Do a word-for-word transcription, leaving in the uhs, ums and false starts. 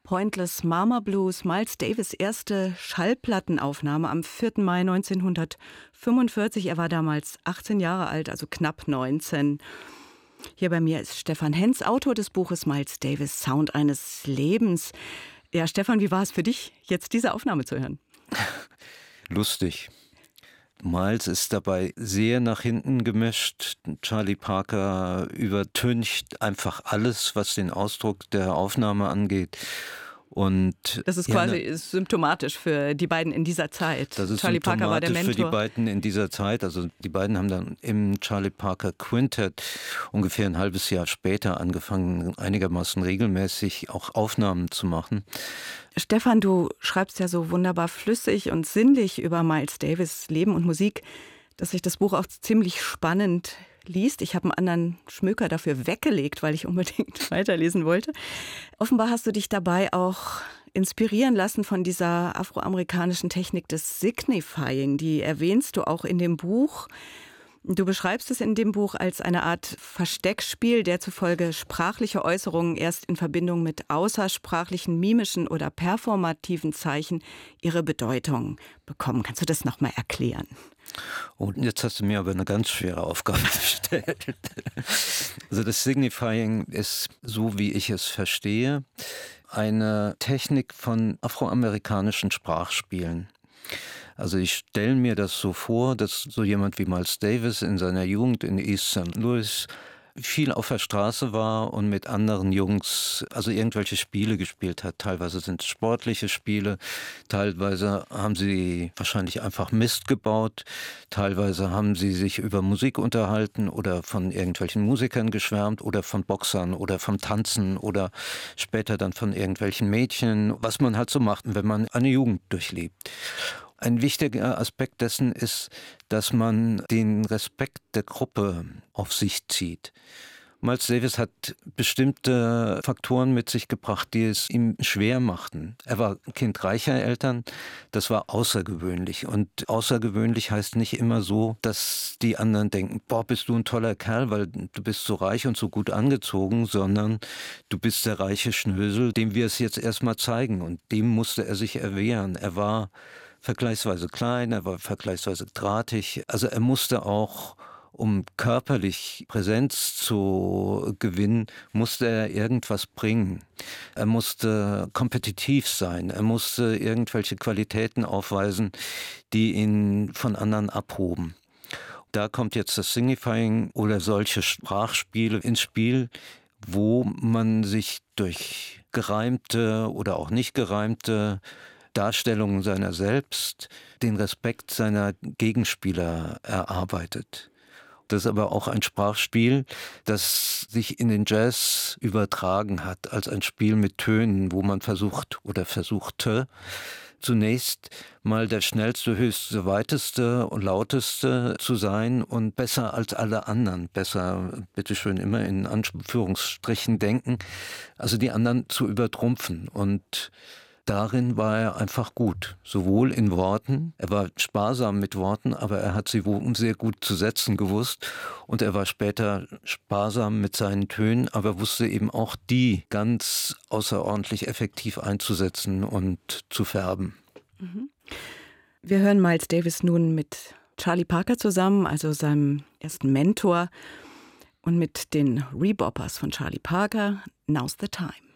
Pointless Mama Blues, Miles Davis' erste Schallplattenaufnahme am vierten Mai neunzehnhundertfünfundvierzig. Er war damals achtzehn Jahre alt, also knapp neunzehn. Hier bei mir ist Stefan Henz, Autor des Buches Miles Davis, Sound eines Lebens. Ja, Stefan, wie war es für dich, jetzt diese Aufnahme zu hören? Lustig. Miles ist dabei sehr nach hinten gemischt. Charlie Parker übertüncht einfach alles, was den Ausdruck der Aufnahme angeht. Und das ist ja, quasi ne, symptomatisch für die beiden in dieser Zeit. Das ist Charlie Parker war der Mentor. Für die beiden in dieser Zeit. Also die beiden haben dann im Charlie Parker Quintet ungefähr ein halbes Jahr später angefangen, einigermaßen regelmäßig auch Aufnahmen zu machen. Stefan, du schreibst ja so wunderbar flüssig und sinnlich über Miles Davis' Leben und Musik, dass sich das Buch auch ziemlich spannend liest. Ich habe einen anderen Schmöker dafür weggelegt, weil ich unbedingt weiterlesen wollte. Offenbar hast du dich dabei auch inspirieren lassen von dieser afroamerikanischen Technik des Signifying. Die erwähnst du auch in dem Buch. Du beschreibst es in dem Buch als eine Art Versteckspiel, der zufolge sprachliche Äußerungen erst in Verbindung mit außersprachlichen, mimischen oder performativen Zeichen ihre Bedeutung bekommen. Kannst du das nochmal erklären? Und jetzt hast du mir aber eine ganz schwere Aufgabe gestellt. Also das Signifying ist, so wie ich es verstehe, eine Technik von afroamerikanischen Sprachspielen. Also ich stelle mir das so vor, dass so jemand wie Miles Davis in seiner Jugend in East Saint Louis viel auf der Straße war und mit anderen Jungs also irgendwelche Spiele gespielt hat. Teilweise sind es sportliche Spiele, teilweise haben sie wahrscheinlich einfach Mist gebaut, teilweise haben sie sich über Musik unterhalten oder von irgendwelchen Musikern geschwärmt oder von Boxern oder vom Tanzen oder später dann von irgendwelchen Mädchen, was man halt so macht, wenn man eine Jugend durchlebt. Ein wichtiger Aspekt dessen ist, dass man den Respekt der Gruppe auf sich zieht. Miles Davis hat bestimmte Faktoren mit sich gebracht, die es ihm schwer machten. Er war Kind reicher Eltern, das war außergewöhnlich. Und außergewöhnlich heißt nicht immer so, dass die anderen denken, boah, bist du ein toller Kerl, weil du bist so reich und so gut angezogen, sondern du bist der reiche Schnösel, dem wir es jetzt erstmal zeigen. Und dem musste er sich erwehren. Er war vergleichsweise klein, er war vergleichsweise drahtig. Also er musste auch, um körperlich Präsenz zu gewinnen, musste er irgendwas bringen. Er musste kompetitiv sein, er musste irgendwelche Qualitäten aufweisen, die ihn von anderen abhoben. Da kommt jetzt das Signifying oder solche Sprachspiele ins Spiel, wo man sich durch gereimte oder auch nicht gereimte Darstellungen seiner selbst den Respekt seiner Gegenspieler erarbeitet. Das ist aber auch ein Sprachspiel, das sich in den Jazz übertragen hat, als ein Spiel mit Tönen, wo man versucht oder versuchte, zunächst mal der schnellste, höchste, weiteste und lauteste zu sein und besser als alle anderen, besser, bitteschön, immer in Anführungsstrichen denken, also die anderen zu übertrumpfen. Und darin war er einfach gut, sowohl in Worten, er war sparsam mit Worten, aber er hat sie sehr gut zu setzen gewusst und er war später sparsam mit seinen Tönen, aber wusste eben auch die ganz außerordentlich effektiv einzusetzen und zu färben. Wir hören Miles Davis nun mit Charlie Parker zusammen, also seinem ersten Mentor, und mit den Reboppers von Charlie Parker, Now's the Time.